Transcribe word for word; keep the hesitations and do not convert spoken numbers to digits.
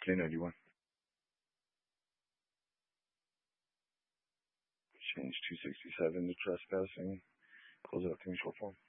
K ninety-one. Change two sixty-seven to trespassing. Close out to short form.